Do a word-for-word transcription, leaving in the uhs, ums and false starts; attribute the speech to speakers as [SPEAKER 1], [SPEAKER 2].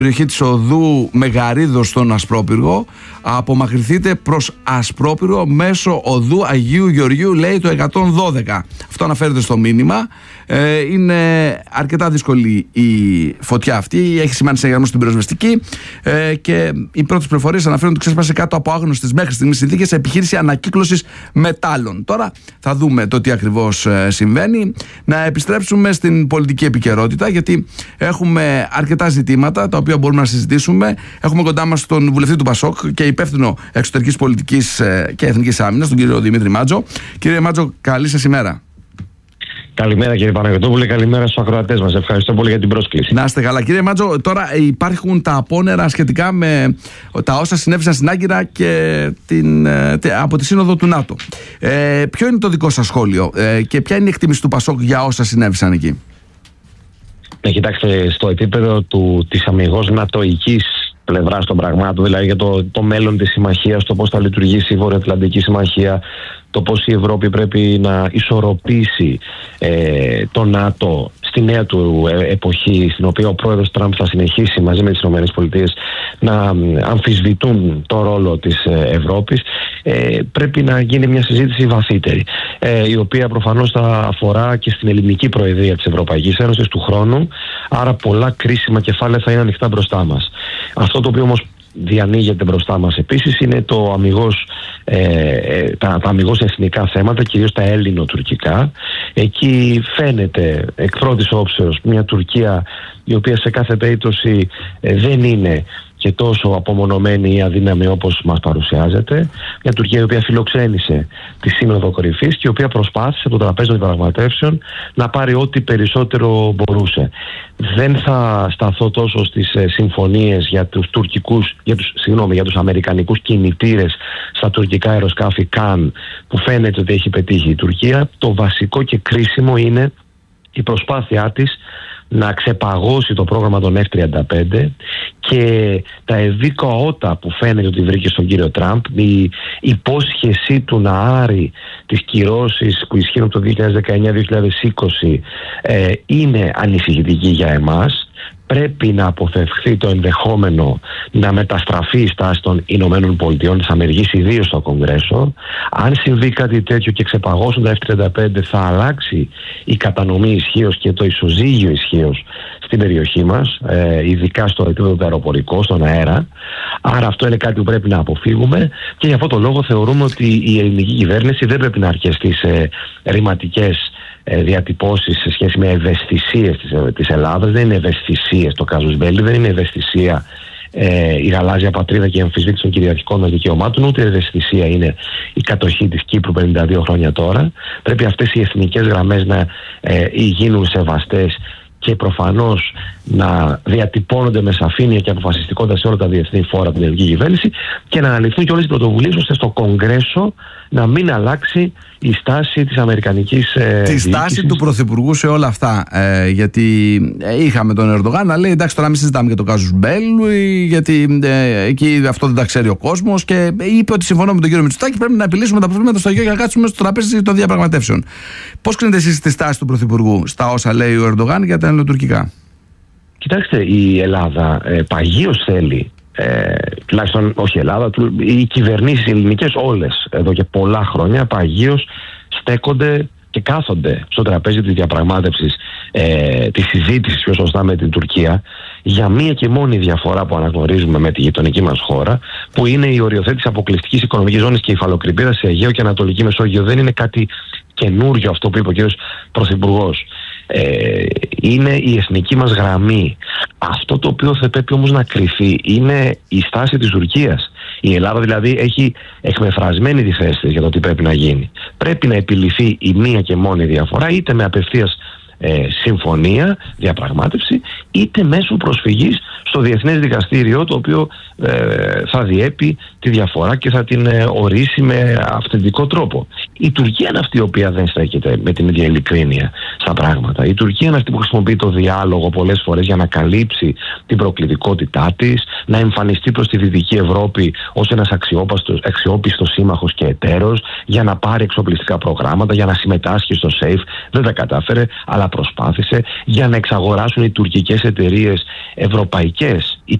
[SPEAKER 1] περιοχή της οδού Μεγαρίδος στον Ασπρόπυργο, απομακρυνθείτε προς Ασπρόπυργο μέσω οδού Αγίου Γεωργίου, λέει το εκατόν δώδεκα. Αυτό αναφέρεται στο μήνυμα. Ε, είναι αρκετά δύσκολη η φωτιά αυτή, έχει σημάνει σε γραμμό στην πυροσβεστική ε, και οι πρώτες πληροφορίες αναφέρουν ότι ξέσπασε κάτω από άγνωστες μέχρι στιγμής συνθήκες σε επιχείρηση ανακύκλωσης μετάλλων. Τώρα θα δούμε το τι ακριβώς ε, συμβαίνει. Να επιστρέψουμε στην πολιτική επικαιρότητα, γιατί έχουμε αρκετά ζητήματα τα οποία μπορούμε να συζητήσουμε. Έχουμε κοντά μας τον βουλευτή του Πασόκ και υπεύθυνο εξωτερικής πολιτικής ε, και εθνικής άμυνας, τον κύριο Δημήτρη Μάτζο. Κύριε Μάτζο, καλή σας ημέρα.
[SPEAKER 2] Καλημέρα κύριε Παναγιωτόπουλε, καλημέρα στους ακροατές μας. Ευχαριστώ πολύ για την πρόσκληση.
[SPEAKER 1] Να είστε καλά. Κύριε Μάτζο, τώρα υπάρχουν τα απόνερα σχετικά με τα όσα συνέβησαν στην Άγκυρα και την, από τη Σύνοδο του ΝΑΤΟ. Ε, ποιο είναι το δικό σας σχόλιο ε, και ποια είναι η εκτίμηση του Πασόκ για όσα συνέβησαν εκεί?
[SPEAKER 2] Ναι, κοιτάξτε, στο επίπεδο του, της αμιγώς νατοικής πλευράς των πραγμάτων, δηλαδή για το, το μέλλον της συμμαχίας, το πώς θα λειτουργήσει η Βορειοατλαντική Συμμαχία, το πώς η Ευρώπη πρέπει να ισορροπήσει ε, το ΝΑΤΟ στη νέα του εποχή, στην οποία ο πρόεδρος Τραμπ θα συνεχίσει μαζί με τις ΗΠΑ να αμφισβητούν το ρόλο της Ευρώπης, ε, πρέπει να γίνει μια συζήτηση βαθύτερη, ε, η οποία προφανώς θα αφορά και στην ελληνική προεδρία της Ευρωπαϊκής Ένωσης του χρόνου, άρα πολλά κρίσιμα κεφάλαια θα είναι ανοιχτά μπροστά μας. Αυτό το οποίο όμως διανοίγεται μπροστά μας επίσης είναι το αμιγώς, ε, τα, τα αμιγώς εθνικά θέματα, κυρίως τα έλληνο-τουρκικά. Εκεί φαίνεται εκ πρώτης όψεως μια Τουρκία η οποία σε κάθε περίπτωση ε, δεν είναι και τόσο απομονωμένη ή αδύναμη όπως μας παρουσιάζεται. Μια Τουρκία η οποία φιλοξένησε τη Σύνοδο Κορυφής και η οποία προσπάθησε από το τραπέζι των διαπραγματεύσεων να πάρει ό,τι περισσότερο μπορούσε. Δεν θα σταθώ τόσο στις ε, συμφωνίες για τους τουρκικούς, για τους, συγγνώμη, για τους αμερικανικούς κινητήρες στα τουρκικά αεροσκάφη Καν, που φαίνεται ότι έχει πετύχει η Τουρκία. Το βασικό και κρίσιμο είναι η προσπάθειά της να ξεπαγώσει το πρόγραμμα των εφ τριάντα πέντε και τα ευήκοα ότα που φαίνεται ότι βρήκε στον κύριο Τραμπ, η υπόσχεσή του να άρει τις κυρώσεις που ισχύουν το δύο χιλιάδες δεκαεννιά δύο χιλιάδες είκοσι ε, είναι ανησυχητική για εμάς. Πρέπει να αποφευχθεί το ενδεχόμενο να μεταστραφεί η στάση των Ηνωμένων Πολιτειών της Αμερικής, ιδίως στο Κογκρέσο. Αν συμβεί κάτι τέτοιο και ξεπαγώσουν τα εφ τριάντα πέντε, θα αλλάξει η κατανομή ισχύως και το ισοζύγιο ισχύως στην περιοχή μας, ε, ειδικά στο επίπεδο του αεροπορικού, στον αέρα. Άρα αυτό είναι κάτι που πρέπει να αποφύγουμε και για αυτό το λόγο θεωρούμε ότι η ελληνική κυβέρνηση δεν πρέπει να αρκεστεί σε ρηματικές διατυπώσεις σε σχέση με ευαισθησίες της, της Ελλάδας. Δεν είναι ευαισθησίες το casus belli, δεν είναι ευαισθησία ε, η γαλάζια πατρίδα και η αμφισβήτηση των κυριαρχικών μας δικαιωμάτων, ούτε ευαισθησία είναι η κατοχή της Κύπρου πενήντα δύο χρόνια τώρα. Πρέπει αυτές οι εθνικές γραμμές να ε, γίνουν σεβαστές και προφανώς να διατυπώνονται με σαφήνεια και αποφασιστικότητα σε όλα τα διεθνή φόρα από την ελληνική κυβέρνηση και να αναλυθούν και όλες οι πρωτοβουλίες ώστε στο Κογκρέσο να μην αλλάξει η στάση της αμερικανικής ε,
[SPEAKER 1] Τη στάση του Πρωθυπουργού σε όλα αυτά. Ε, γιατί ε, είχαμε τον Ερντογάν να λέει εντάξει, τώρα μην συζητάμε για το casus belli, γιατί ε, εκεί αυτό δεν τα ξέρει ο κόσμος, και είπε ότι συμφωνώ με τον κύριο Μητσοτάκη, πρέπει να επιλύσουμε τα προβλήματα στο Αιγαίο για να κάτσουμε στο τραπέζι των διαπραγματεύσεων. Πώς κρίνετε εσείς τη στάση του Πρωθυπουργού στα όσα λέει ο Ερντογάν για τα ελληνοτουρκικά?
[SPEAKER 2] Κοιτάξτε, η Ελλάδα ε, παγίως θέλει, Ε, τουλάχιστον όχι η Ελλάδα, οι κυβερνήσεις ελληνικές όλες εδώ και πολλά χρόνια παγίως στέκονται και κάθονται στο τραπέζι της διαπραγμάτευσης, ε, της συζήτησης πιο σωστά με την Τουρκία, για μία και μόνη διαφορά που αναγνωρίζουμε με τη γειτονική μας χώρα, που είναι η οριοθέτηση αποκλειστικής οικονομικής ζώνης και υφαλοκρηπίδας σε Αιγαίο και Ανατολική Μεσόγειο. Δεν είναι κάτι καινούριο αυτό που είπε ο κ. Πρωθυπουργός. Ε, είναι η εθνική μας γραμμή. Αυτό το οποίο θα πρέπει όμως να κρυφεί είναι η στάση της Τουρκίας. Η Ελλάδα δηλαδή έχει εκμεφρασμένη τη θέση της για το τι πρέπει να γίνει. Πρέπει να επιληθεί η μία και μόνη διαφορά, είτε με απευθείας ε, συμφωνία, διαπραγμάτευση, είτε μέσω προσφυγής στο Διεθνές Δικαστήριο, το οποίο ε, θα διέπει τη διαφορά και θα την ε, ορίσει με αυθεντικό τρόπο. Η Τουρκία είναι αυτή η οποία δεν στέκεται με την ίδια ειλικρίνεια στα πράγματα. Η Τουρκία είναι αυτή που χρησιμοποιεί το διάλογο πολλές φορές για να καλύψει την προκλητικότητά της, να εμφανιστεί προς τη Δυτική Ευρώπη ως ένας αξιόπιστος σύμμαχος και εταίρος, για να πάρει εξοπλιστικά προγράμματα, για να συμμετάσχει στο ΣΕΙΦ. Δεν τα κατάφερε, αλλά προσπάθησε, για να εξαγοράσουν οι τουρκικές εταιρείες ευρωπαϊκές,